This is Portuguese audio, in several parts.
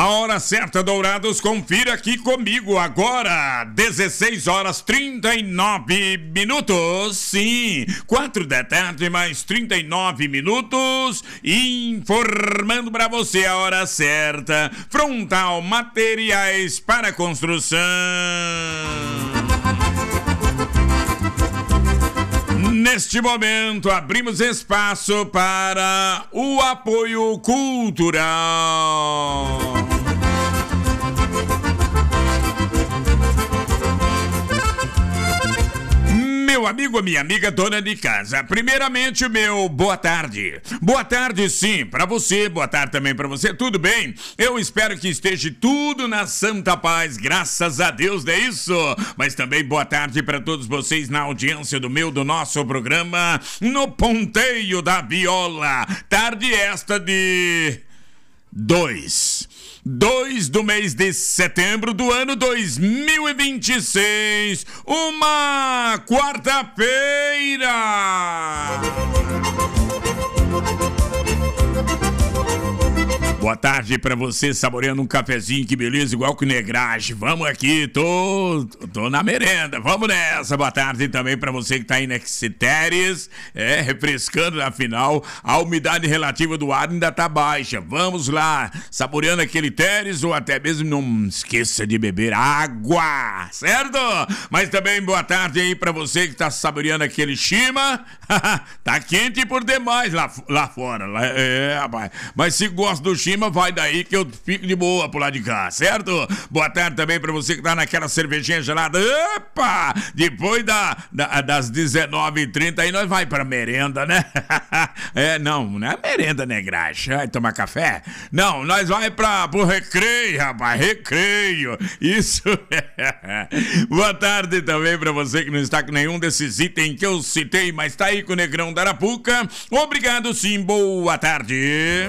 A hora certa, Dourados, confira aqui comigo agora, 16 horas 39 minutos, sim, 4 da tarde mais 39 minutos, informando pra você a hora certa, Frontal Materiais para Construção. Neste momento, abrimos espaço para o apoio cultural. Meu amigo, minha amiga dona de casa, primeiramente o meu boa tarde. Boa tarde, sim, pra você, boa tarde também pra você, tudo bem? Eu espero que esteja tudo na santa paz, graças a Deus, não é isso? Mas também boa tarde pra todos vocês na audiência do nosso programa, no Ponteio da Viola. Tarde esta de 2 do mês de setembro do ano 2026, uma quarta-feira. Boa tarde pra você, saboreando um cafezinho, que beleza, igual que o Negrage. Vamos aqui, tô na merenda, vamos nessa. Boa tarde também pra você que tá aí na Exiteres, refrescando, afinal, a umidade relativa do ar ainda tá baixa. Vamos lá, saboreando aquele Teres, ou até mesmo não esqueça de beber água, certo? Mas também boa tarde aí pra você que tá saboreando aquele Shima. Tá quente por demais lá fora, rapaz. Mas se gosta do Shima, vai daí que eu fico de boa pro lado de cá, certo? Boa tarde também pra você que tá naquela cervejinha gelada. Opa! Depois das 19h30 aí nós vai pra merenda, né? Não é merenda, né, graxa? Vai tomar café? Não, nós vai pro recreio, rapaz, recreio. Isso. Boa tarde também pra você que não está com nenhum desses itens que eu citei, mas tá aí com o Negrão da Arapuca. Obrigado, sim, boa tarde.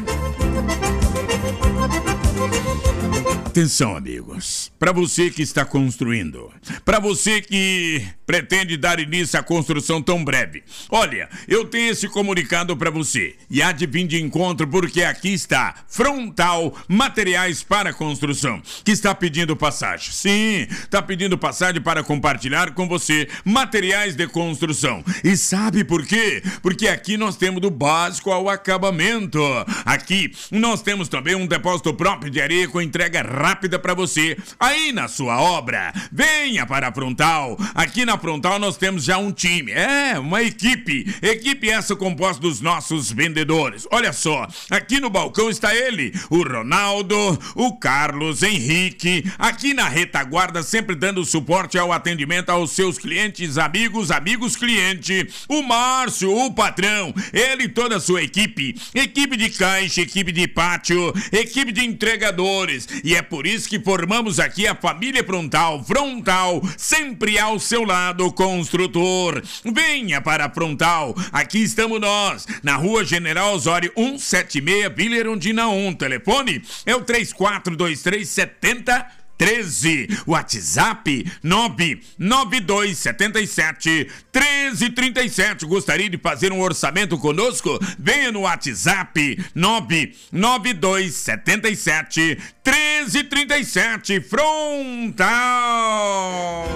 Atenção, amigos, para você que está construindo, para você que pretende dar início à construção tão breve, olha, eu tenho esse comunicado para você e há de vir de encontro porque aqui está Frontal Materiais para Construção, que está pedindo passagem. Sim, está pedindo passagem para compartilhar com você materiais de construção. E sabe por quê? Porque aqui nós temos do básico ao acabamento. Aqui nós temos também um depósito próprio de areia com entrega rápida para você aí na sua obra. Venha para a Frontal. Aqui na Frontal nós temos já um time, uma equipe essa composta dos nossos vendedores. Olha só, aqui no balcão está ele, o Ronaldo, o Carlos Henrique, aqui na retaguarda sempre dando suporte ao atendimento aos seus clientes, amigos cliente, o Márcio, o patrão, ele e toda a sua equipe de caixa, equipe de pátio, equipe de entregadores, e é por isso que formamos aqui a família Frontal, sempre ao seu lado, construtor. Venha para a Frontal, aqui estamos nós, na Rua General Osório 176, Vila Erundina 1, telefone é o 34237013, WhatsApp 992771337. Gostaria de fazer um orçamento conosco? Venha no WhatsApp 992771337. Frontal.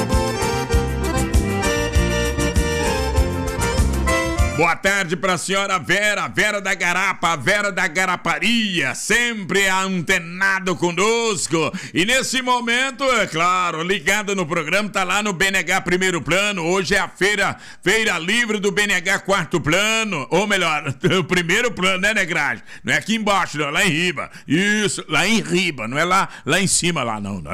Boa tarde para a senhora Vera da Garapa, Vera da Garaparia, sempre antenado conosco. E nesse momento, é claro, ligado no programa, tá lá no BNH Primeiro Plano. Hoje é a feira livre do BNH Quarto Plano, ou melhor, o Primeiro Plano, né, Negragem? Não é aqui embaixo, não, lá em riba. Isso, lá em riba, não é lá em cima, lá não.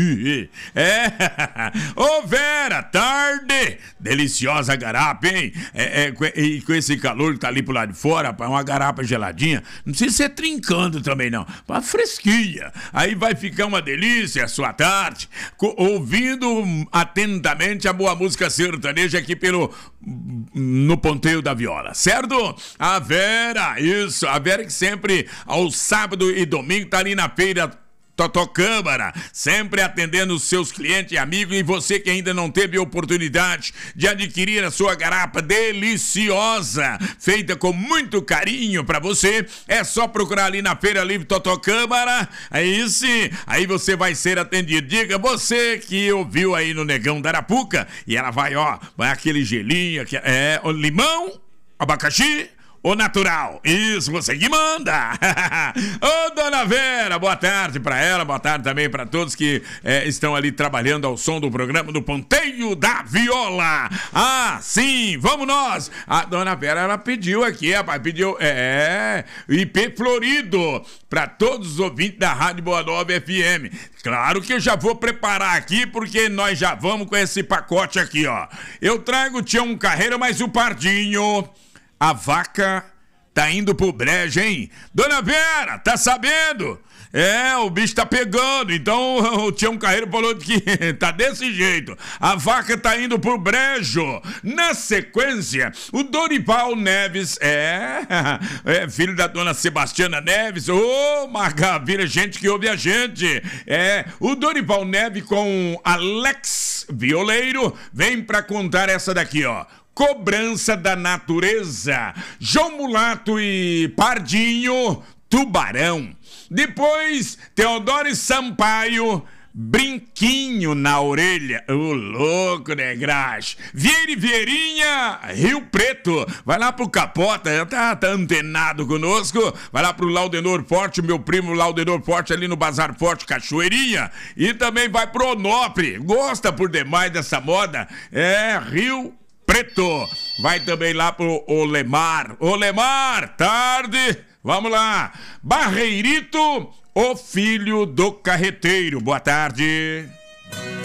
Ô Vera, tarde, deliciosa garapa, hein? E com esse calor que tá ali pro lado de fora, rapaz, uma garapa geladinha, não precisa ser trincando também não, uma fresquinha, aí vai ficar uma delícia a sua tarde, ouvindo atentamente a boa música sertaneja aqui no Ponteio da Viola, certo? A Vera, isso, a Vera que sempre ao sábado e domingo tá ali na feira Totocâmara, sempre atendendo os seus clientes e amigos. E você que ainda não teve a oportunidade de adquirir a sua garapa deliciosa, feita com muito carinho pra você, é só procurar ali na Feira Livre Totocâmara. Aí sim, aí você vai ser atendido. Diga, você que ouviu aí no Negão da Arapuca, e ela vai aquele gelinho, o limão, abacaxi, o natural, isso, você que manda. Ô, dona Vera, boa tarde pra ela, boa tarde também pra todos que estão ali trabalhando ao som do programa do Ponteio da Viola. Ah, sim, vamos nós. A dona Vera, ela pediu aqui, rapaz, pediu, IP Florido, pra todos os ouvintes da Rádio Boa Nova FM. Claro que eu já vou preparar aqui, porque nós já vamos com esse pacote aqui, ó. Eu trago o Tião Carreira, mas o Pardinho... A vaca tá indo pro brejo, hein? Dona Vera, tá sabendo? O bicho tá pegando. Então o Tião Carreiro falou que tá desse jeito. A vaca tá indo pro brejo. Na sequência, o Dorival Neves, filho da dona Sebastiana Neves. Ô, maravilha, gente que ouve a gente. O Dorival Neves com Alex Violeiro vem pra contar essa daqui, ó. Cobrança da Natureza, João Mulato e Pardinho, Tubarão. Depois, Teodoro Sampaio, Brinquinho na Orelha. Ô, louco, né, Graxa? Vieira e Vieirinha, Rio Preto. Vai lá pro Capota, tá antenado conosco. Vai lá pro Laudenor Forte, meu primo Laudenor Forte ali no Bazar Forte, Cachoeirinha. E também vai pro Onofre. Gosta por demais dessa moda? Rio Preto. Vai também lá pro Olemar. Olemar, tarde. Vamos lá. Barreirito, o filho do carreteiro. Boa tarde.